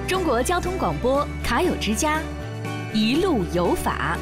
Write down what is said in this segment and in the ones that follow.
中国交通广播卡友之家，一路有法。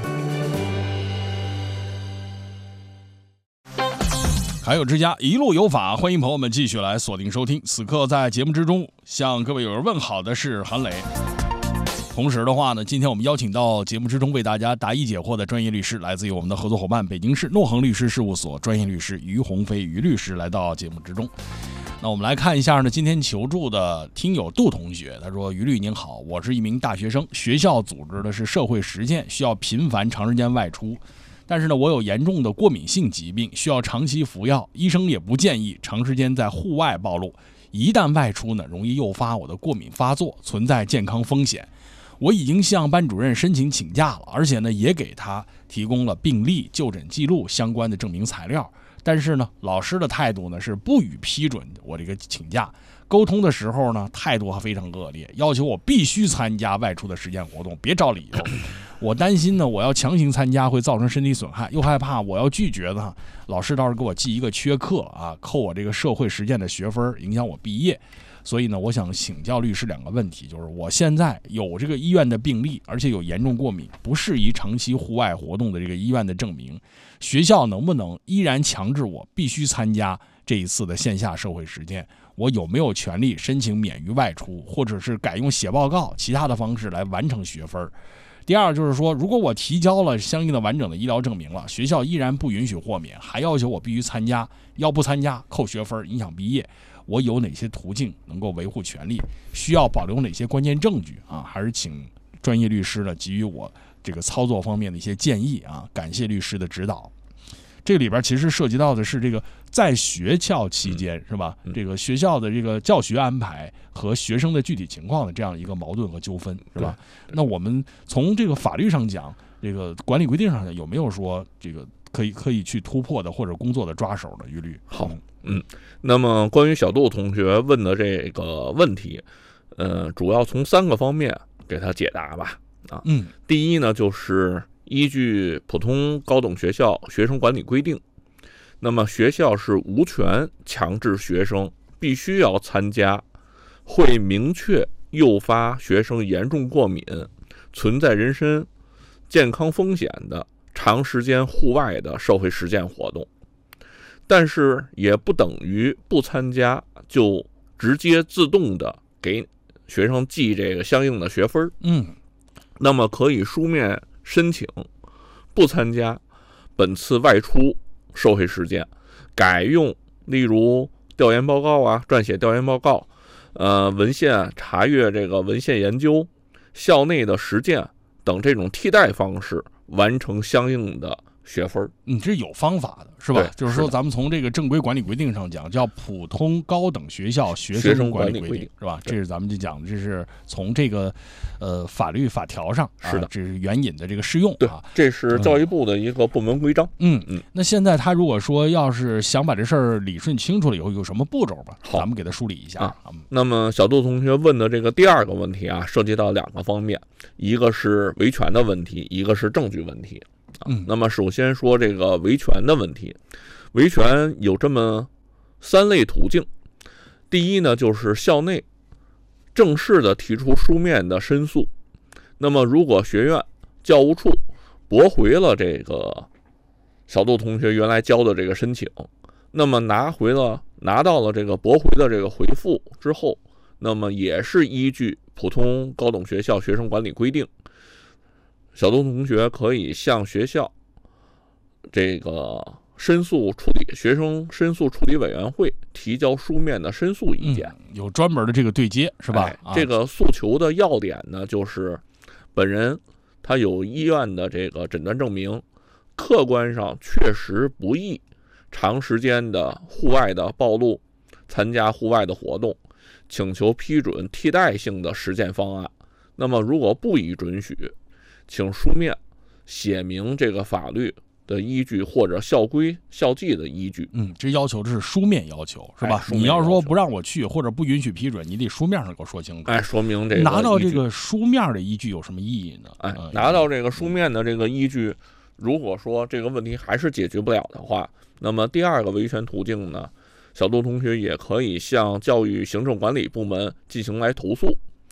卡友之家一路有法，欢迎朋友们继续来锁定收听。此刻在节目之中向各位友人问好的是韩磊。同时的话呢，今天我们邀请到节目之中为大家答疑解惑的专业律师，来自于我们的合作伙伴北京市诺恒律师事务所专业律师于鸿飞于律师来到节目之中。那我们来看一下呢，今天求助的听友杜同学，他说：于律您好，我是一名大学生，学校组织的是社会实践，需要频繁长时间外出，但是呢，我有严重的过敏性疾病，需要长期服药，医生也不建议长时间在户外暴露，一旦外出呢，容易诱发我的过敏发作，存在健康风险。我已经向班主任申请请假了，而且呢，也给他提供了病历、就诊记录相关的证明材料。但是呢，老师的态度呢是不予批准我这个请假。沟通的时候呢，态度还非常恶劣，要求我必须参加外出的实践活动，别找理由。我担心呢，我要强行参加会造成身体损害，又害怕我要拒绝呢，老师到时候给我记一个缺课啊，扣我这个社会实践的学分，影响我毕业。所以呢，我想请教律师两个问题，就是我现在有这个医院的病历，而且有严重过敏，不适宜长期户外活动的这个医院的证明，学校能不能依然强制我必须参加这一次的线下社会实践？我有没有权利申请免于外出，或者是改用写报告其他的方式来完成学分？第二就是说，如果我提交了相应的完整的医疗证明了，学校依然不允许豁免，还要求我必须参加，要不参加扣学分，影响毕业，我有哪些途径能够维护权利？需要保留哪些关键证据啊？还是请专业律师呢给予我这个操作方面的一些建议啊？感谢律师的指导。这个里边其实涉及到的是这个在学校期间是吧？这个学校的这个教学安排和学生的具体情况的这样一个矛盾和纠纷是吧？那我们从这个法律上讲，这个管理规定上讲，有没有说这个可以去突破的或者工作的抓手的？于律好，那么关于小杜同学问的这个问题，主要从3个方面给他解答吧。第一呢，就是依据普通高等学校学生管理规定，那么学校是无权强制学生必须要参加会明确诱发学生严重过敏、存在人身健康风险的长时间户外的社会实践活动，但是也不等于不参加就直接自动的给学生记这个相应的学分。那么可以书面申请不参加本次外出社会实践，改用例如调研报告啊、撰写调研报告、文献查阅这个文献研究、校内的实践等这种替代方式完成相应的学分。 这是有方法的是吧？就是说咱们从这个正规管理规定上讲，叫普通高等学校学生管理规定是吧？这是咱们就讲的，这是从这个法律法条上是的， 这是援引的这个适用对，这是教育部的一个部门规章。 那现在他如果说要是想把这事儿理顺清楚了以后，有什么步骤吧？咱们给他梳理一下。 那么小杜同学问的这个第2个问题啊，涉及到2个方面，一个是维权的问题，一个是证据问题。那么首先说这个维权的问题，维权有这么3类途径。第一呢，就是校内正式的提出书面的申诉。那么如果学院教务处驳回了这个小杜同学原来交的这个申请，那么拿到了这个驳回的这个回复之后，那么也是依据普通高等学校学生管理规定，小杜同学可以向学校这个学生申诉处理委员会提交书面的申诉意见。 有专门的这个对接是吧？ 这个诉求的要点呢，就是本人他有医院的这个诊断证明，客观上确实不宜长时间的户外的暴露，参加户外的活动，请求批准替代性的实践方案。那么如果不予准许，请书面写明这个法律的依据或者校规校纪的依据。 这要求是书面要求是吧？你要说不让我去或者不允许批准，你得书面上给我说清楚。 说明这个拿到这个书面的依据有什么意义呢？ 拿到这个书面的这个依据，如果说这个问题还是解决不了的话，那么第2个维权途径呢，小杜同学也可以向教育行政管理部门进行来投诉。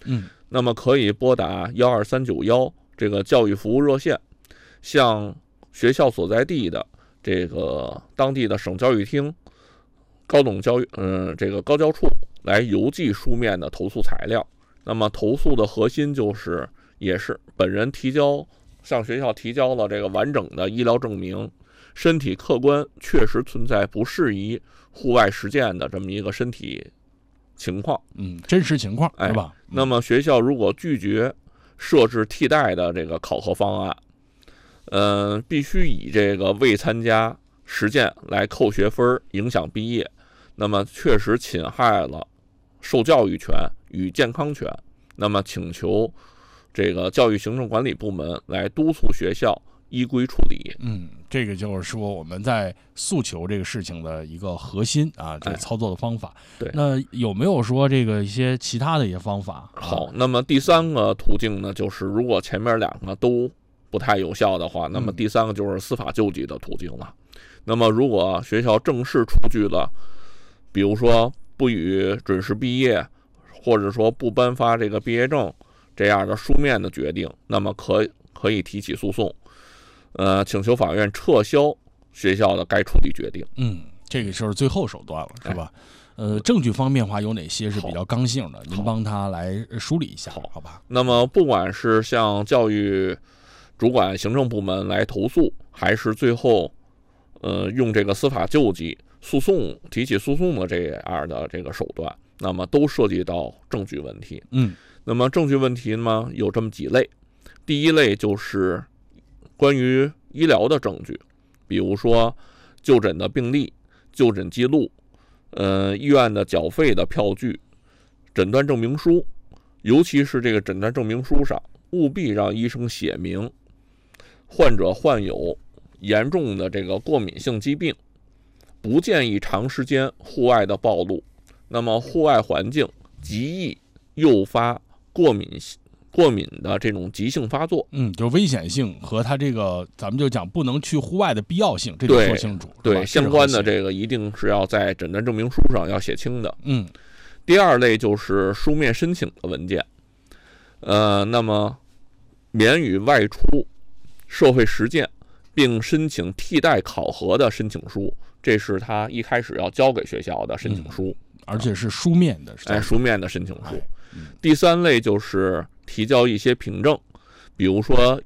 那么可以拨打12391这个教育服务热线，向学校所在地的这个当地的省教育厅、高等教育这个高教处来邮寄书面的投诉材料。那么投诉的核心也是本人向学校提交了这个完整的医疗证明，身体客观确实存在不适宜户外实践的这么一个身体情况， 真实情况是吧？ 那么学校如果拒绝设置替代的这个考核方案，必须以这个未参加实践来扣学分，影响毕业，那么确实侵害了受教育权与健康权，那么请求这个教育行政管理部门来督促学校依规处理。 这个就是说我们在诉求这个事情的一个核心这个操作的方法。 对， 那有没有说这个一些其他的一些方法？ 好，那么第三个途径呢，就是如果前面两个都不太有效的话，那么第三个就是司法救济的途径了。那么如果学校正式出具了，比如说不予准时毕业，或者说不颁发这个毕业证这样的书面的决定，那么可以提起诉讼，请求法院撤销学校的该处理决定。 这个就是最后手段了，是吧？证据方面的话，有哪些是比较刚性的？您帮他来梳理一下，好吧？ 那么不管是向教育主管行政部门来投诉，还是最后用这个司法救济提起诉讼的这样的这个手段，那么都涉及到证据问题。那么证据问题呢，有这么几类。第一类就是关于医疗的证据，比如说就诊的病历、就诊记录、医院的缴费的票据、诊断证明书，尤其是这个诊断证明书上务必让医生写明患者患有严重的这个过敏性疾病，不建议长时间户外的暴露，那么户外环境极易诱发过敏的这种急性发作。 就是危险性和它这个咱们就讲不能去户外的必要性，这得说清楚。 对，相关的这个一定是要在诊断证明书上要写清的。第二类就是书面申请的文件，那么免予外出社会实践并申请替代考核的申请书，这是他一开始要交给学校的申请书， 而且是书面的， 书面的申请书。第三类就是提交一些凭证，比如说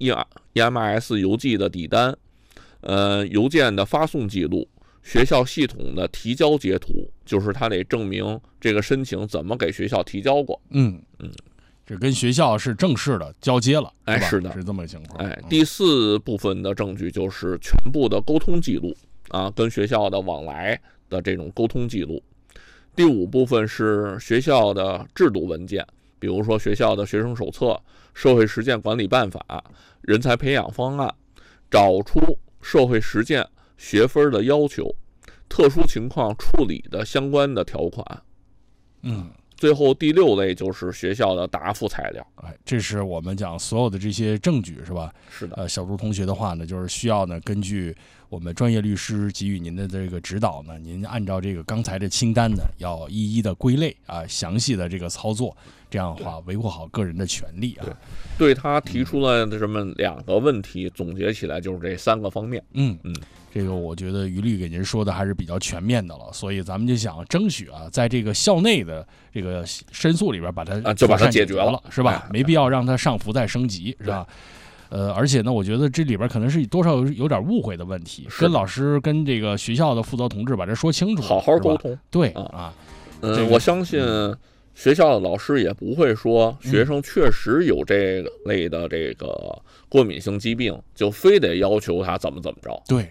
EMS 邮寄的底单，邮件的发送记录，学校系统的提交截图，就是他得证明这个申请怎么给学校提交过。 这跟学校是正式的交接了， 是的， 是这么个情况。 第四部分的证据就是全部的沟通记录跟学校的往来的这种沟通记录。第五部分是学校的制度文件，比如说学校的学生手册、社会实践管理办法、人才培养方案，找出社会实践学分的要求、特殊情况处理的相关的条款。最后第六类就是学校的答复材料。 这是我们讲所有的这些证据，是吧？ 是的。 小朱同学的话呢，就是需要呢根据我们专业律师给予您的这个指导呢，您按照这个刚才的清单呢，要一一的归类详细的这个操作，这样的话维护好个人的权利对他提出了这么两个问题，总结起来就是这三个方面。 这个我觉得于律给您说的还是比较全面的了，所以咱们就想争取在这个校内的这个申诉里边把它就把它解决了， 是吧？没必要让它上浮再升级，是吧？而且呢，我觉得这里边可能是多少有点误会的问题，跟老师跟这个学校的负责同志把这说清楚， 好好沟通。 对我相信学校的老师也不会说学生确实有这类的这个过敏性疾病，就非得要求他怎么着。 对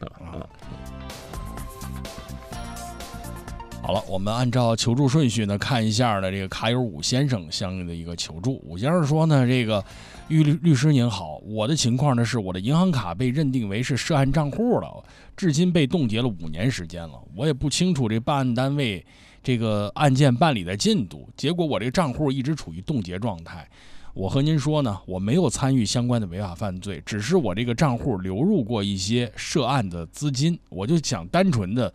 好了，我们按照求助顺序呢，看一下呢这个卡友武先生相应的一个求助。武先生说呢，这个律师您好，我的情况呢是我的银行卡被认定为是涉案账户了，至今被冻结了5年时间了，我也不清楚这办案单位这个案件办理的进度，结果我这个账户一直处于冻结状态。我和您说呢，我没有参与相关的违法犯罪，只是我这个账户流入过一些涉案的资金，我就想单纯的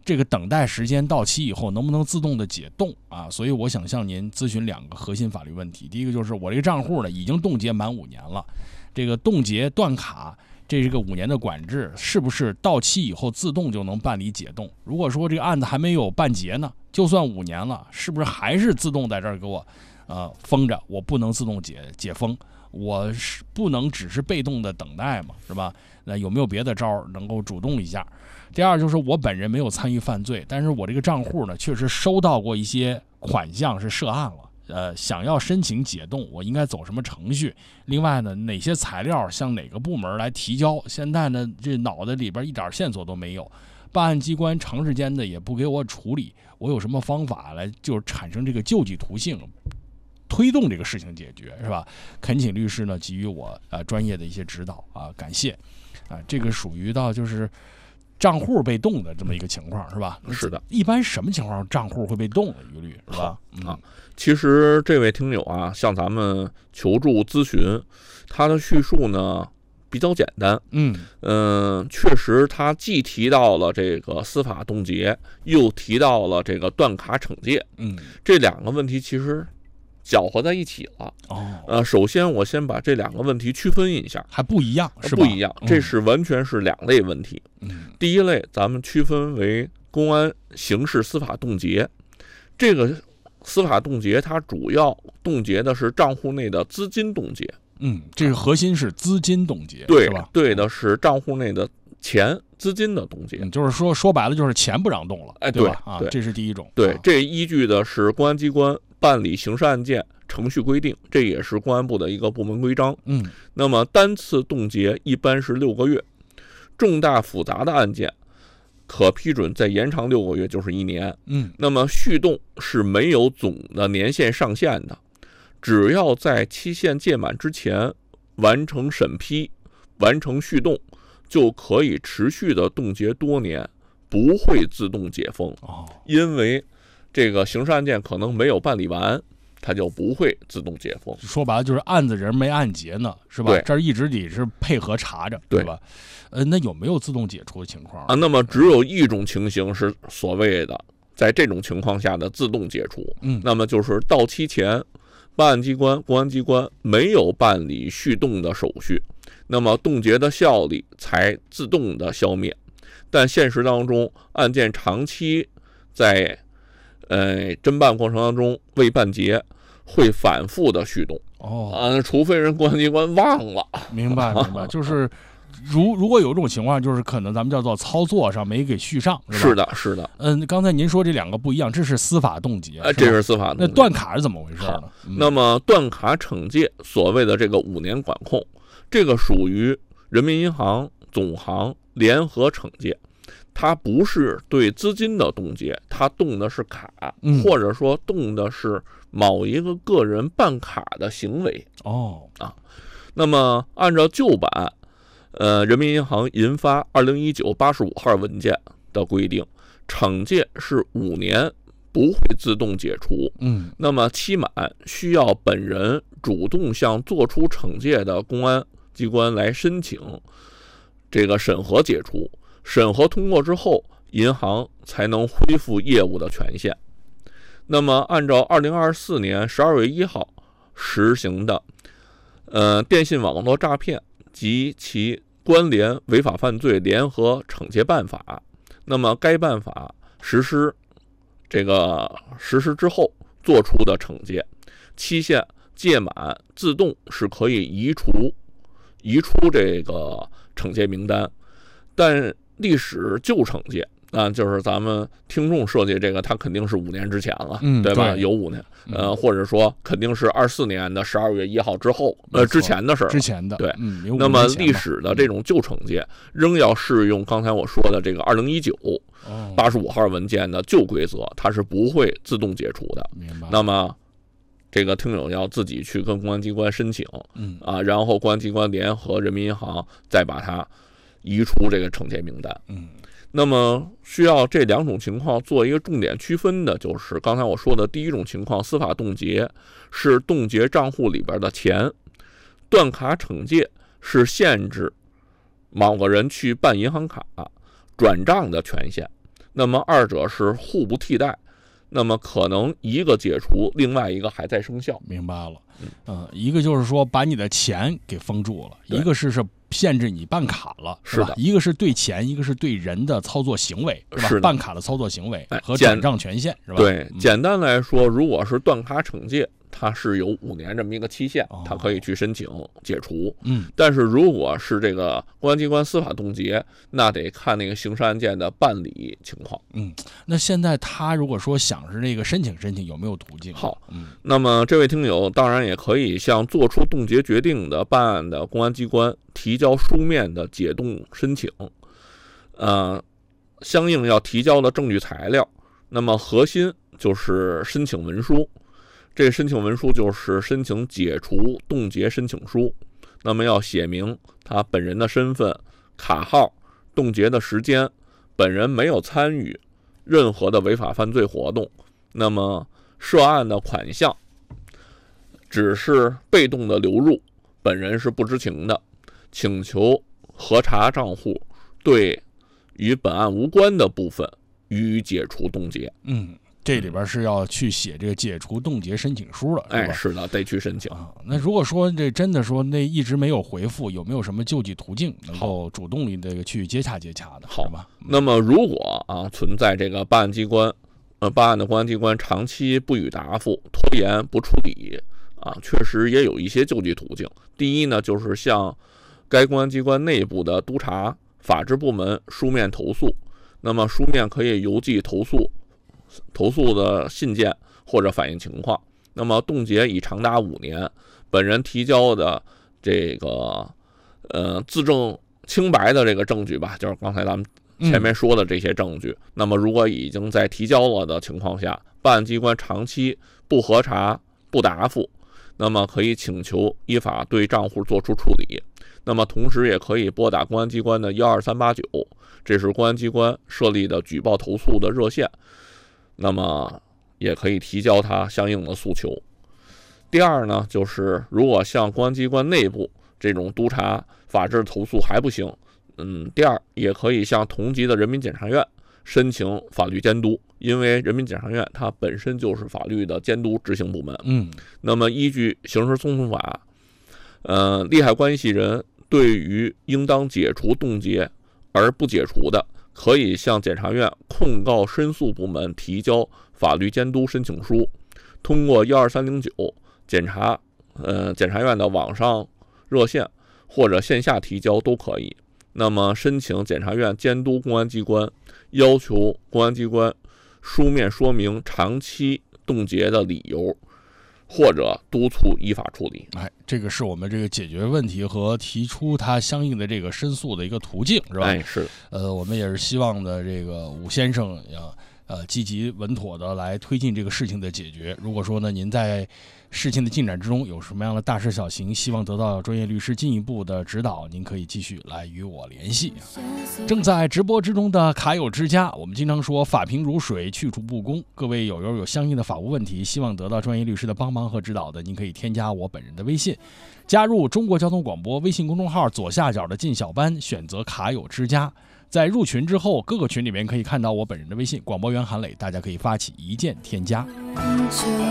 这个等待时间到期以后能不能自动的解冻啊？所以我想向您咨询2个核心法律问题。第一个就是我这个账户呢已经冻结满5年了，这个冻结断卡，这是个5年的管制，是不是到期以后自动就能办理解冻？如果说这个案子还没有办结呢，就算5年了，是不是还是自动在这儿给我封着？我不能自动解封，我是不能只是被动的等待嘛，是吧？那有没有别的招能够主动一下？第二就是我本人没有参与犯罪，但是我这个账户呢确实收到过一些款项是涉案了，想要申请解冻，我应该走什么程序？另外呢，哪些材料向哪个部门来提交？现在呢，这脑袋里边一点线索都没有，办案机关长时间的也不给我处理，我有什么方法来就是产生这个救济途径？推动这个事情解决，是吧？恳请律师呢给予我专业的一些指导啊，感谢啊。这个属于到就是账户被冻的这么一个情况，是吧？ 是的。 一般什么情况账户会被冻的？于律是吧？ 其实这位听友啊，向咱们求助咨询，他的叙述呢比较简单。确实他既提到了这个司法冻结，又提到了这个断卡惩戒。这2个问题其实搅和在一起了。首先我先把这2个问题区分一下， 还不一样，是吧？ 不一样，这是完全是2类问题。第一类咱们区分为公安刑事司法冻结，这个司法冻结它主要冻结的是账户内的资金冻结。 这个核心是资金冻结， 对是吧？ 对的是账户内的钱资金的冻结。 就是说白了就是钱不让动了，对吧？ 对， 这是第一种。 对，这依据的是公安机关办理刑事案件程序规定，这也是公安部的一个部门规章。那么单次冻结一般是6个月，重大复杂的案件可批准再延长6个月，就是1年。那么续冻是没有总的年限上限的，只要在期限届满之前完成审批、完成续冻，就可以持续的冻结多年，不会自动解封。因为这个刑事案件可能没有办理完，它就不会自动解封。 说白了就是案子人没案结呢，是吧？这儿一直得是配合查着，对吧？那有没有自动解除的情况啊？ 那么只有一种情形是所谓的在这种情况下的自动解除。那么就是到期前办案机关、公安机关没有办理续冻的手续，那么冻结的效力才自动的消灭。但现实当中，案件长期在侦办过程当中未办结，会反复的续冻。除非人公安机关忘了。 明白。就是如果有这种情况，就是可能咱们叫做操作上没给续上， 是吧？是的。 刚才您说这2个不一样，这是司法冻结， 这是司法冻结。 那断卡是怎么回事呢？ 那么断卡惩戒，所谓的这个5年管控，这个属于人民银行、总行联合惩戒，它不是对资金的冻结，它冻的是卡，或者说冻的是某一个个人办卡的行为。那么按照旧版人民银行印发2019 85号文件的规定，惩戒是5年不会自动解除。那么期满需要本人主动向做出惩戒的公安机关来申请这个审核解除，审核通过之后，银行才能恢复业务的权限。那么按照2024年12月1号实行的电信网络诈骗及其关联违法犯罪联合惩戒办法，那么该办法实施之后做出的惩戒，期限届满自动是可以移出这个惩戒名单。但历史旧惩戒就是咱们听众设计这个，它肯定是5年之前了，对吧？有5年，或者说肯定是24年的12月1号之后，之前的事儿， 之前的， 对。那么历史的这种旧惩戒仍要适用刚才我说的这个2019 85号文件的旧规则，它是不会自动解除的。 明白。 那么这个听友要自己去跟公安机关申请，然后公安机关联合人民银行再把它移出这个惩戒名单。那么需要这2种情况做一个重点区分的，就是刚才我说的第一种情况，司法冻结是冻结账户里边的钱，断卡惩戒是限制某个人去办银行卡转账的权限。 那么二者是互不替代，那么可能一个解除，另外一个还在生效。 明白了，一个就是说把你的钱给封住了，一个是限制你办卡了，是吧？一个是对钱，一个是对人的操作行为，是吧？ 是办卡的操作行为和转账权限，是吧？ 对，简单来说，如果是断卡惩戒，它是有5年这么一个期限，它可以去申请解除。但是如果是这个公安机关司法冻结，那得看那个刑事案件的办理情况。 那现在他如果说想是那个申请，有没有途径？ 好，那么这位听友当然也可以向做出冻结决定的办案的公安机关提交书面的解冻申请，相应要提交的证据材料，那么核心就是申请文书。这申请文书就是申请解除冻结申请书，那么要写明他本人的身份、卡号、冻结的时间，本人没有参与任何的违法犯罪活动，那么涉案的款项只是被动的流入，本人是不知情的，请求核查账户，对与本案无关的部分予以解除冻结。 这里边是要去写这个解除冻结申请书了，是吧？ 是的，得去申请。 那如果说这真的说那一直没有回复，有没有什么救济途径能够主动这个去接洽的？ 好吧。 那么如果存在这个办案的公安机关长期不予答复、拖延不处理确实也有一些救济途径。第一呢，就是向该公安机关内部的督察、法制部门书面投诉，那么书面可以邮寄投诉的信件或者反映情况，那么冻结已长达5年，本人提交的这个自证清白的这个证据吧，就是刚才咱们前面说的这些证据，那么如果已经在提交了的情况下，办案机关长期不核查、不答复，那么可以请求依法对账户作出处理。那么同时也可以拨打公安机关的12389，这是公安机关设立的举报投诉的热线，那么也可以提交它相应的诉求。第二呢，就是如果向公安机关内部这种督查、法制投诉还不行，第二也可以向同级的人民检察院申请法律监督，因为人民检察院它本身就是法律的监督执行部门。那么依据刑事诉讼法，利害关系人对于应当解除冻结而不解除的，可以向检察院控告申诉部门提交法律监督申请书，通过12309检察院的网上热线或者线下提交都可以。那么申请检察院监督公安机关，要求公安机关书面说明长期冻结的理由，或者督促依法处理。 这个是我们这个解决问题和提出它相应的这个申诉的一个途径，是吧？ 是。 我们也是希望的这个武先生积极稳妥的来推进这个事情的解决。如果说呢，您在事情的进展之中有什么样的大事小情，希望得到专业律师进一步的指导，您可以继续来与我联系。正在直播之中的卡友之家，我们经常说法平如水，去除不公。各位友友有相应的法务问题，希望得到专业律师的帮忙和指导的，您可以添加我本人的微信，加入中国交通广播微信公众号左下角的进小班，选择卡友之家。在入群之后，各个群里面可以看到我本人的微信广播员韩磊，大家可以发起一键添加。